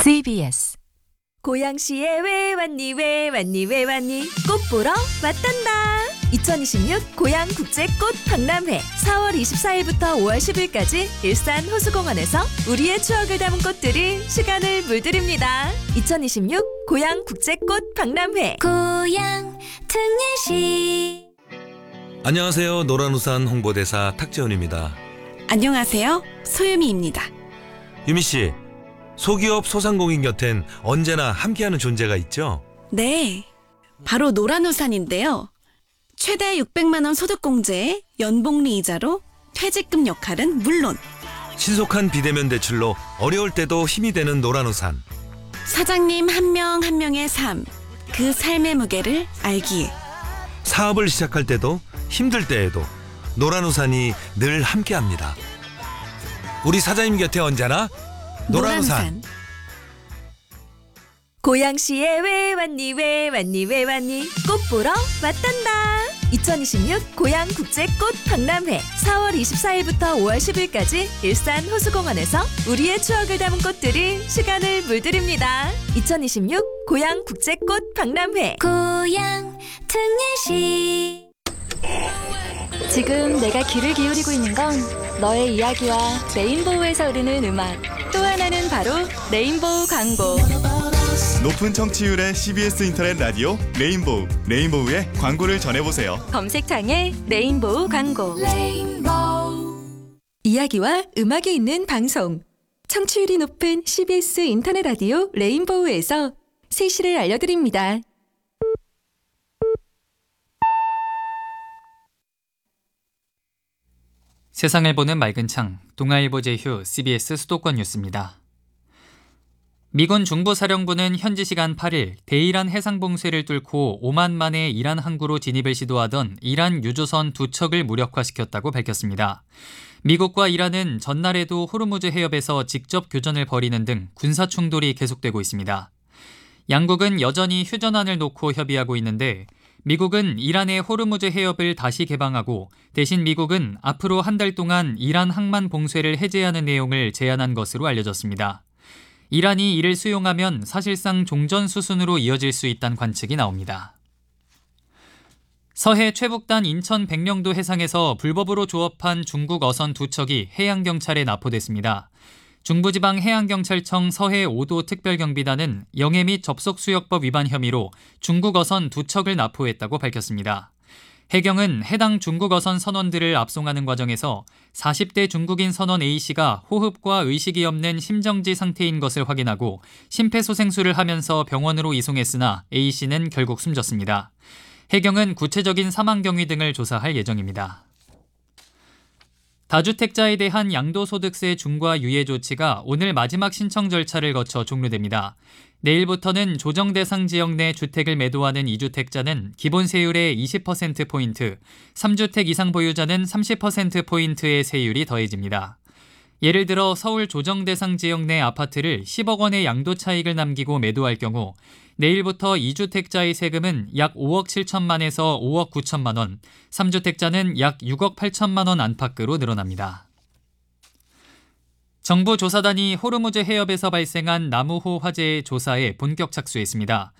CBS 고양시에 왜 왔니 왜 왔니 왜 왔니 꽃 보러 왔단다. 2026 고양국제꽃 박람회 4월 24일부터 5월 10일까지 일산 호수공원에서 우리의 추억을 담은 꽃들이 시간을 물들입니다. 2026 고양국제꽃 박람회 고향 특례시. 안녕하세요. 노란우산 홍보대사 탁재훈입니다. 안녕하세요. 소유미입니다. 유미씨, 소기업 소상공인 곁엔 언제나 함께하는 존재가 있죠? 네, 바로 노란우산인데요. 최대 600만 원 소득공제에 연복리 이자로 퇴직금 역할은 물론 신속한 비대면 대출로 어려울 때도 힘이 되는 노란우산. 사장님 한 명 한 명의 삶, 그 삶의 무게를 알기에 사업을 시작할 때도 힘들 때에도 노란우산이 늘 함께합니다. 우리 사장님 곁에 언제나 노란우산. 고양시에 왜 왔니 왜 왔니 왜 왔니 꽃 보러 왔단다. 2026 고양국제꽃 박람회 4월 24일부터 5월 10일까지 일산 호수공원에서 우리의 추억을 담은 꽃들이 시간을 물들입니다. 2026 고양국제꽃 박람회 고향 특례시. 지금 내가 귀를 기울이고 있는 건 너의 이야기와 레인보우에서 흐르는 음악, 또 하나는 바로 레인보우 광고. 높은 청취율의 CBS 인터넷 라디오 레인보우, 레인보우의 광고를 전해보세요. 검색창에 레인보우 광고. 이야기와 음악이 있는 방송 청취율이 높은 CBS 인터넷 라디오 레인보우에서 세시를 알려드립니다. 세상을 보는 맑은 창, 동아일보 제휴 CBS 수도권 뉴스입니다. 미군 중부사령부는 현지 시간 8일 대이란 해상봉쇄를 뚫고 오만만의 이란 항구로 진입을 시도하던 이란 유조선 2척을 무력화시켰다고 밝혔습니다. 미국과 이란은 전날에도 호르무즈 해협에서 직접 교전을 벌이는 등 군사 충돌이 계속되고 있습니다. 양국은 여전히 휴전안을 놓고 협의하고 있는데 미국은 이란의 호르무즈 해협을 다시 개방하고 대신 미국은 앞으로 한 달 동안 이란 항만 봉쇄를 해제하는 내용을 제안한 것으로 알려졌습니다. 이란이 이를 수용하면 사실상 종전 수순으로 이어질 수 있다는 관측이 나옵니다. 서해 최북단 인천 백령도 해상에서 불법으로 조업한 중국 어선 2척이 해양경찰에 납포됐습니다. 중부지방해양경찰청 서해 5도 특별경비단은 영해 및 접속수역법 위반 혐의로 중국 어선 2척을 납포했다고 밝혔습니다. 해경은 해당 중국 어선 선원들을 압송하는 과정에서 40대 중국인 선원 A씨가 호흡과 의식이 없는 심정지 상태인 것을 확인하고 심폐소생술을 하면서 병원으로 이송했으나 A씨는 결국 숨졌습니다. 해경은 구체적인 사망 경위 등을 조사할 예정입니다. 다주택자에 대한 양도소득세 중과 유예 조치가 오늘 마지막 신청 절차를 거쳐 종료됩니다. 내일부터는 조정 대상 지역 내 주택을 매도하는 2주택자는 기본 세율의 20%포인트, 3주택 이상 보유자는 30%포인트의 세율이 더해집니다. 예를 들어 서울 조정 대상 지역 내 아파트를 10억 원의 양도 차익을 남기고 매도할 경우 내일부터 2주택자의 세금은 약 5억 7천만에서 5억 9천만 원, 3주택자는 약 6억 8천만 원 안팎으로 늘어납니다. 정부 조사단이 호르무즈 해협에서 발생한 나무호 화재의 조사에 본격 착수했습니다.